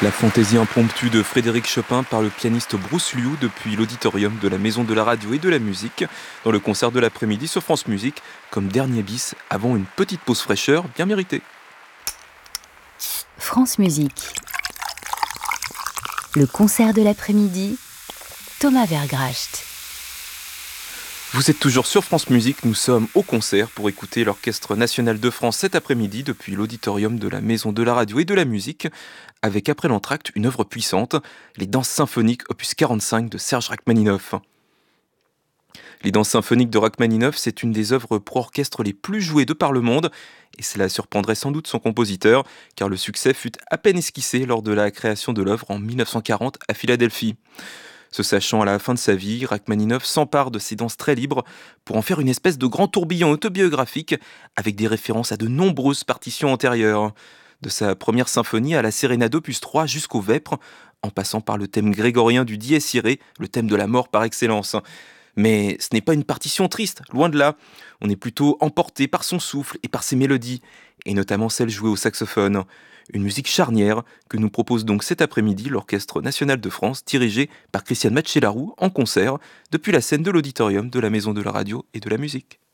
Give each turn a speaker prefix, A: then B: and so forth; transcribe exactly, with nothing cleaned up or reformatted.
A: La fantaisie impromptue de Frédéric Chopin par le pianiste Bruce Liu depuis l'auditorium de la Maison de la Radio et de la Musique dans le concert de l'après-midi sur France Musique comme dernier bis avant une petite pause fraîcheur bien méritée.
B: France Musique. Le concert de l'après-midi, Thomas Vergracht.
A: Vous êtes toujours sur France Musique, nous sommes au concert pour écouter l'Orchestre National de France cet après-midi depuis l'auditorium de la Maison de la Radio et de la Musique, avec après l'entracte une œuvre puissante, les Danses symphoniques opus quarante-cinq de Serge Rachmaninoff. Les Danses symphoniques de Rachmaninoff, c'est une des œuvres pour orchestre les plus jouées de par le monde, et cela surprendrait sans doute son compositeur, car le succès fut à peine esquissé lors de la création de l'œuvre en dix-neuf cent quarante à Philadelphie. Se sachant à la fin de sa vie, Rachmaninoff s'empare de ces danses très libres pour en faire une espèce de grand tourbillon autobiographique avec des références à de nombreuses partitions antérieures. De sa première symphonie à la Sérénade opus trois jusqu'au Vêpres, en passant par le thème grégorien du Dies Irae, le thème de la mort par excellence. Mais ce n'est pas une partition triste, loin de là. On est plutôt emporté par son souffle et par ses mélodies, et notamment celles jouées au saxophone. Une musique charnière que nous propose donc cet après-midi l'Orchestre National de France, dirigé par Christiane Matchelarou en concert depuis la scène de l'auditorium de la Maison de la Radio et de la Musique.